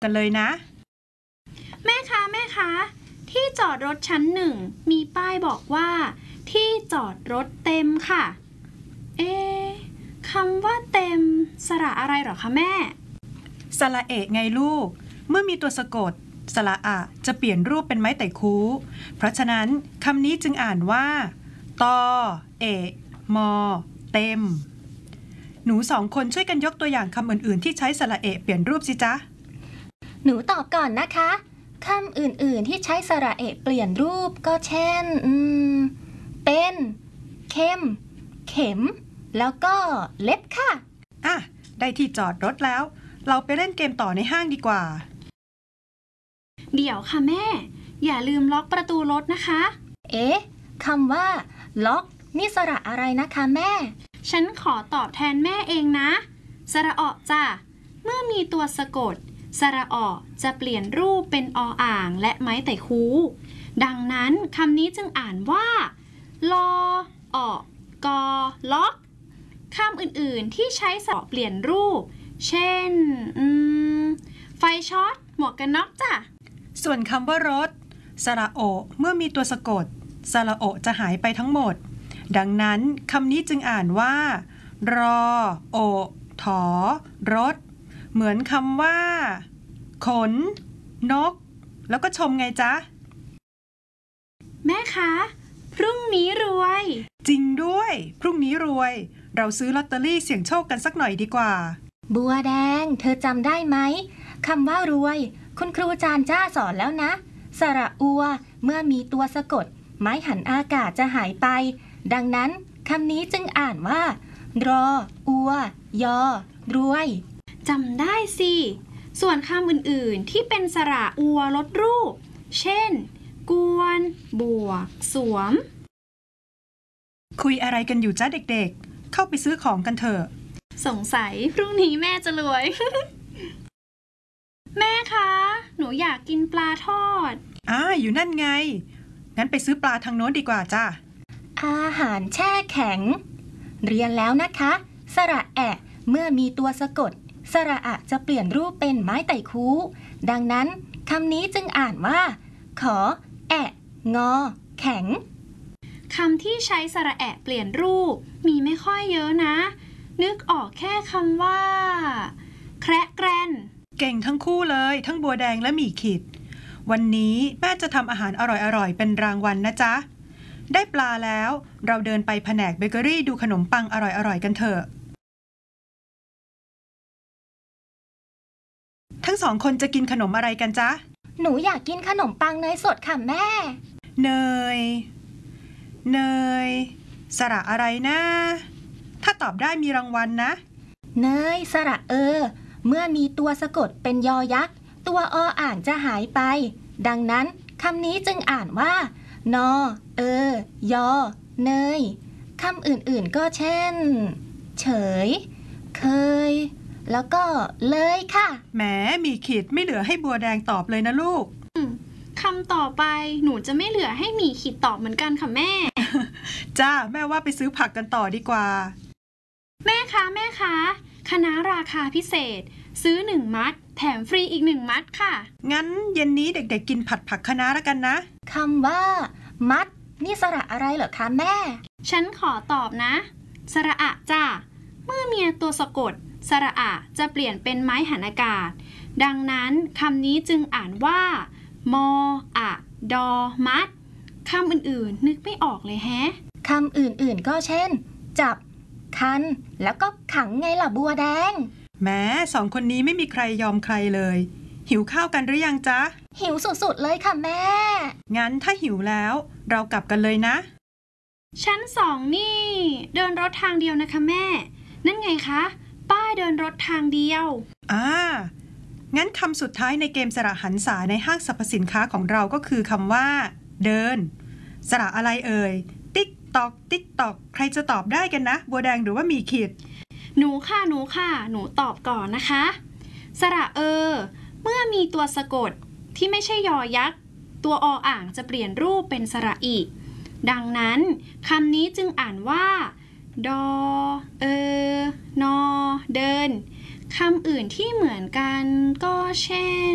กันเลยนะแม่คะที่จอดรถชั้นหนึ่งมีป้ายบอกว่าที่จอดรถเต็มค่ะคำว่าเต็มสระอะไรหรอคะแม่สระเอะไงลูกเมื่อมีตัวสะกดสระอะจะเปลี่ยนรูปเป็นไม้ไต่คูเพราะฉะนั้นคำนี้จึงอ่านว่าตอเอะมอเต็มหนูสองคนช่วยกันยกตัวอย่างคำอื่นๆที่ใช้สระเอะเปลี่ยนรูปสิจ๊ะหนูตอบก่อนนะคะคำอื่นๆที่ใช้สระเอะเปลี่ยนรูปก็เช่นเป็นเข้มเข็มแล้วก็เล็บค่ะอ่ะได้ที่จอดรถแล้วเราไปเล่นเกมต่อในห้างดีกว่าเดี๋ยวค่ะแม่อย่าลืมล็อกประตูรถนะคะคำว่าล็อกนี่สระอะไรนะคะแม่ฉันขอตอบแทนแม่เองนะสระอจ้ะเมื่อมีตัวสะกดสระอจะเปลี่ยนรูปเป็นออ่างและไม้ไต่คูดังนั้นคำนี้จึงอ่านว่าลออกอล็อกคำอื่นๆที่ใช้สระเปลี่ยนรูปเช่นไฟช็อตหมวกกันน็อกจ้ะส่วนคำว่ารถสระโอเมื่อมีตัวสะกดสระโอจะหายไปทั้งหมดดังนั้นคำนี้จึงอ่านว่ารอโอถอรถเหมือนคำว่าขนนกแล้วก็ชมไงจ๊ะแม่คะพรุ่งนี้รวยจริงด้วยพรุ่งนี้รวยเราซื้อลอตเตอรี่เสี่ยงโชคกันสักหน่อยดีกว่าบัวแดงเธอจำได้ไหมคำว่ารวยคุณครูจานจ้าสอนแล้วนะสระอัวเมื่อมีตัวสะกดไม้หันอากาศจะหายไปดังนั้นคำนี้จึงอ่านว่ารออัวยอรวยจำได้สิส่วนคำอื่นๆที่เป็นสระอัวลดรูปเช่นกวนบวกสวมคุยอะไรกันอยู่จ้าเด็กๆเข้าไปซื้อของกันเถอะสงสัยพรุ่งนี้แม่จะรวย แม่คะหนูอยากกินปลาทอดอยู่นั่นไงงั้นไปซื้อปลาทางโน้นดีกว่าจ้าอาหารแช่แข็งเรียนแล้วนะคะสระแอะเมื่อมีตัวสะกดสระอะจะเปลี่ยนรูปเป็นไม้ไต่คูดังนั้นคำนี้จึงอ่านว่าขอแอะงอแข็งคำที่ใช้สระแอะเปลี่ยนรูปมีไม่ค่อยเยอะนะนึกออกแค่คำว่าแคระแกรนเก่งทั้งคู่เลยทั้งบัวแดงและหมี่ขิดวันนี้แม่จะทำอาหารอร่อยๆเป็นรางวัลนะจ๊ะได้ปลาแล้วเราเดินไปแผนกเบเกอรี่ดูขนมปังอร่อยๆกันเถอะทั้งสองคนจะกินขนมอะไรกันจ๊ะหนูอยากกินขนมปังเนยสดค่ะแม่เนยสระอะไรนะถ้าตอบได้มีรางวัลนะเนยสระเมื่อมีตัวสะกดเป็นยอยักษ์ตัวออ่างจะหายไปดังนั้นคำนี้จึงอ่านว่านอยอเนยคำอื่นๆก็เช่นเฉยเคยแล้วก็เลยค่ะแหมมีขีดไม่เหลือให้บัวแดงตอบเลยนะลูกคำต่อไปหนูจะไม่เหลือให้หมีขีดตอบเหมือนกันค่ะแม่จ้าแม่ว่าไปซื้อผักกันต่อดีกว่าแม่คะคะน้าราคาพิเศษซื้อ1มัดแถมฟรีอีก1มัดค่ะงั้นเย็นนี้เด็กๆกินผัดผักคะน้าแล้วกันนะคำว่ามัดนี่สระอะไรเหรอคะแม่ฉันขอตอบนะสระอะจ้ะเมื่อมีตัวสะกดสระอะจะเปลี่ยนเป็นไม้หันอากาศดังนั้นคำนี้จึงอ่านว่ามออะดอมัดคำอื่นๆนึกไม่ออกเลยแฮะคำอื่นๆก็เช่นจับคันแล้วก็ขังไงล่ะบัวแดงแม้สองคนนี้ไม่มีใครยอมใครเลยหิวข้าวกันหรือยังจ๊ะหิวสุดๆเลยค่ะแม่งั้นถ้าหิวแล้วเรากลับกันเลยนะชั้น2นี่เดินรถทางเดียวนะคะแม่นั่นไงคะป้ายเดินรถทางเดียวงั้นคำสุดท้ายในเกมสระหันษาในห้างสรรพสินค้าของเราก็คือคำว่าเดินสระอะไรเอ่ยติ๊กตอกใครจะตอบได้กันนะบัวแดงหรือว่ามีขีดหนูค่ะหนูตอบก่อนนะคะสระเมื่อมีตัวสะกดที่ไม่ใช่ยอยักษ์ตัวออ่างจะเปลี่ยนรูปเป็นสระอีดังนั้นคำนี้จึงอ่านว่าดอนอเดินคำอื่นที่เหมือนกันก็เช่น